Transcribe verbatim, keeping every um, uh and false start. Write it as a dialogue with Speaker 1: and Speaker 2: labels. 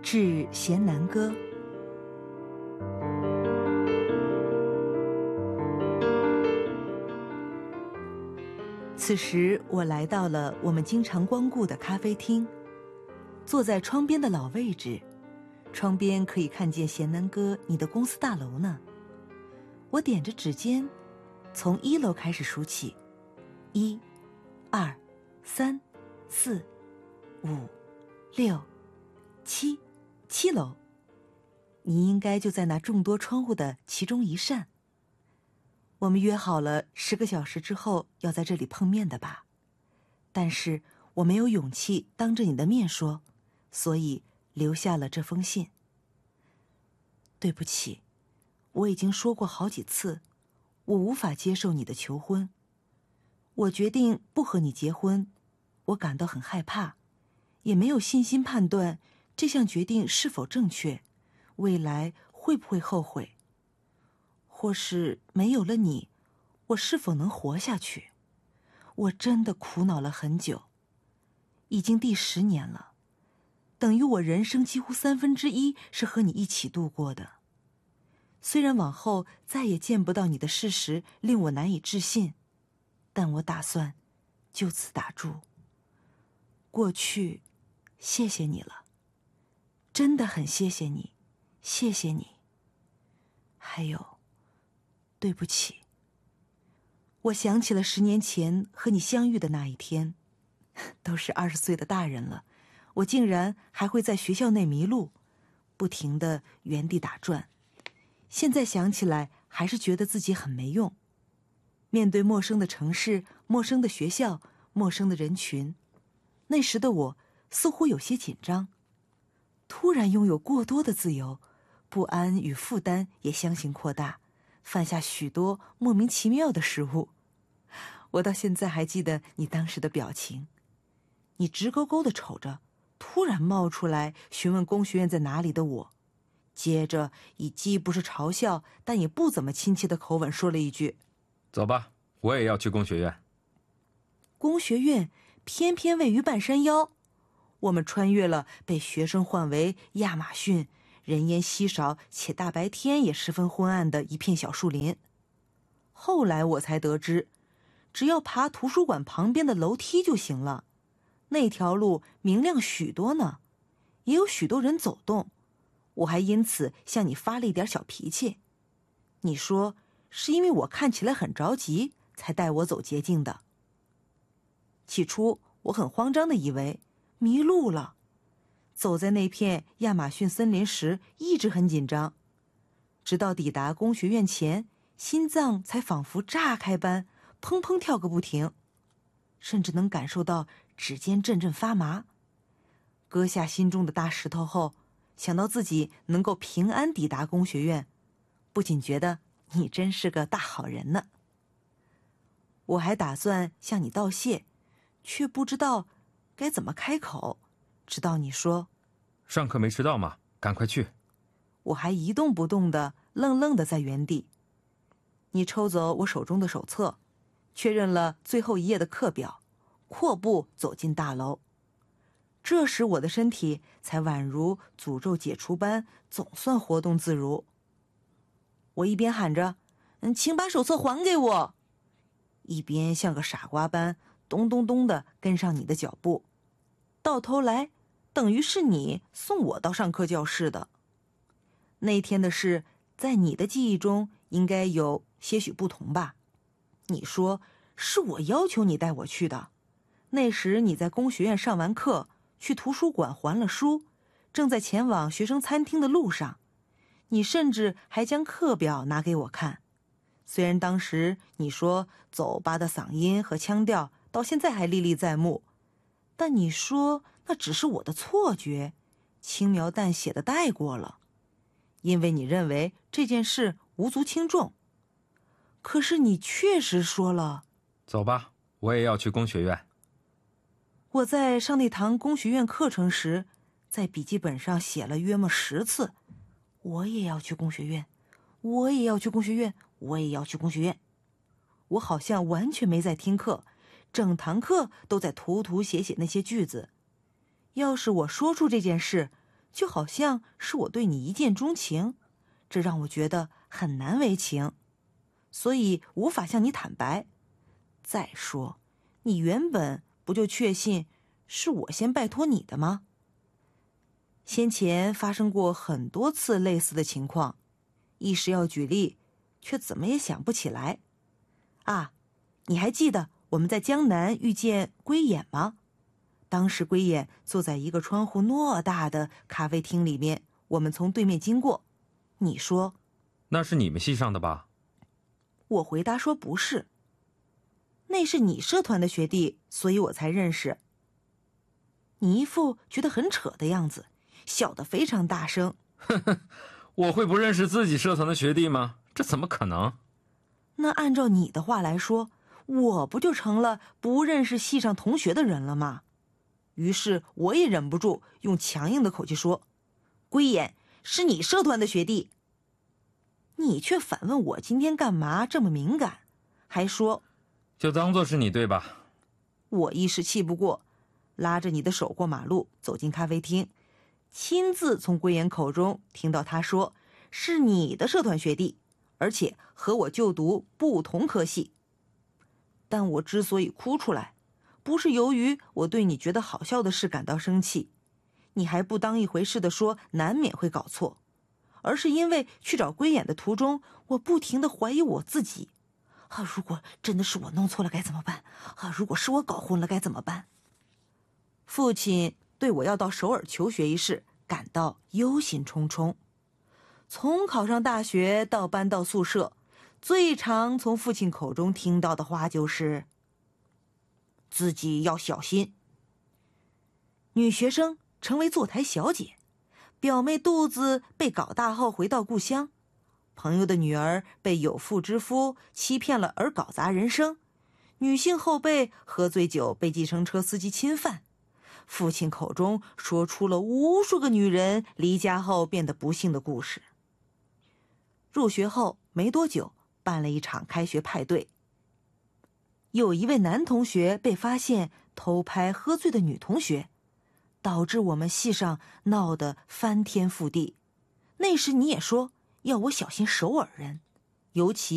Speaker 1: 致贤南歌。此时我来到了我们经常光顾的咖啡厅，坐在窗边的老位置，窗边可以看见贤南歌你的公司大楼呢。我点着指尖，从一楼开始数起，一、二、三、四、五、六、七，七楼。你应该就在那众多窗户的其中一扇。我们约好了十个小时之后要在这里碰面的吧？但是我没有勇气当着你的面说，所以留下了这封信。对不起，我已经说过好几次，我无法接受你的求婚。我决定不和你结婚，我感到很害怕，也没有信心判断这项决定是否正确，未来会不会后悔。或是没有了你，我是否能活下去？我真的苦恼了很久，已经第十年了，等于我人生几乎三分之一是和你一起度过的。虽然往后再也见不到你的事实令我难以置信，但我打算就此打住。过去，谢谢你了，真的很谢谢你，谢谢你。还有，对不起。我想起了十年前和你相遇的那一天，都是二十岁的大人了，我竟然还会在学校内迷路，不停地原地打转。现在想起来，还是觉得自己很没用。面对陌生的城市、陌生的学校、陌生的人群，那时的我似乎有些紧张。突然拥有过多的自由，不安与负担也相形扩大，犯下许多莫名其妙的失误。我到现在还记得你当时的表情，你直勾勾地瞅着突然冒出来询问工学院在哪里的我，接着以既不是嘲笑但也不怎么亲切的口吻说了一句：
Speaker 2: 走吧，我也要去工学院。
Speaker 1: 工学院偏偏位于半山腰，我们穿越了被学生唤为亚马逊、人烟稀少且大白天也十分昏暗的一片小树林。后来我才得知，只要爬图书馆旁边的楼梯就行了，那条路明亮许多呢，也有许多人走动。我还因此向你发了一点小脾气，你说是因为我看起来很着急才带我走捷径的。起初我很慌张地以为迷路了，走在那片亚马逊森林时一直很紧张，直到抵达工学院前，心脏才仿佛炸开般砰砰跳个不停，甚至能感受到指尖阵阵发麻。割下心中的大石头后，想到自己能够平安抵达工学院，不仅觉得你真是个大好人呢。我还打算向你道谢，却不知道该怎么开口，直到你说：
Speaker 2: 上课没迟到吗？赶快去。
Speaker 1: 我还一动不动地愣愣地在原地。你抽走我手中的手册，确认了最后一页的课表，阔步走进大楼。这时我的身体才宛如诅咒解除般总算活动自如。我一边喊着嗯，请把手册还给我，一边像个傻瓜般咚咚咚地跟上你的脚步，到头来等于是你送我到上课教室的。那天的事在你的记忆中应该有些许不同吧？你说是我要求你带我去的，那时你在工学院上完课，去图书馆还了书，正在前往学生餐厅的路上，你甚至还将课表拿给我看。虽然当时你说走吧的嗓音和腔调到现在还历历在目，但你说那只是我的错觉，轻描淡写的带过了，因为你认为这件事无足轻重。可是你确实说了，
Speaker 2: 走吧，我也要去工学院。
Speaker 1: 我在上那堂工学院课程时，在笔记本上写了约莫十次，我也要去工学院，我也要去工学院，我也要去工学院。我好像完全没在听课，整堂课都在涂涂写写那些句子。要是我说出这件事， 就好像是我对你一见钟情，这让我觉得很难为情，所以无法向你坦白。再说，你原本不就确信是我先拜托你的吗？先前发生过很多次类似的情况，一时要举例，却怎么也想不起来。啊，你还记得我们在江南遇见龟眼吗？当时龟眼坐在一个窗户偌大的咖啡厅里面，我们从对面经过。你说
Speaker 2: 那是你们系上的吧？
Speaker 1: 我回答说不是，那是你社团的学弟，所以我才认识。你一副觉得很扯的样子，笑得非常大声。
Speaker 2: 我会不认识自己社团的学弟吗？这怎么可能？
Speaker 1: 那按照你的话来说，我不就成了不认识系上同学的人了吗？于是我也忍不住用强硬的口气说，龟眼是你社团的学弟。你却反问我今天干嘛这么敏感，还说
Speaker 2: 就当作是你对吧？
Speaker 1: 我一时气不过，拉着你的手过马路，走进咖啡厅，亲自从龟眼口中听到他说是你的社团学弟，而且和我就读不同科系。但我之所以哭出来，不是由于我对你觉得好笑的事感到生气，你还不当一回事地说难免会搞错，而是因为去找龟眼的途中，我不停地怀疑我自己。啊，如果真的是我弄错了该怎么办？啊，如果是我搞混了该怎么办？父亲对我要到首尔求学一事感到忧心忡忡。从考上大学到搬到宿舍，最常从父亲口中听到的话就是自己要小心。女学生成为坐台小姐，表妹肚子被搞大后回到故乡，朋友的女儿被有妇之夫欺骗了而搞砸人生，女性后辈喝醉酒被计程车司机侵犯。父亲口中说出了无数个女人离家后变得不幸的故事。入学后没多久，办了一场开学派对，有一位男同学被发现偷拍喝醉的女同学，导致我们系上闹得翻天覆地。那时你也说要我小心首尔人，尤其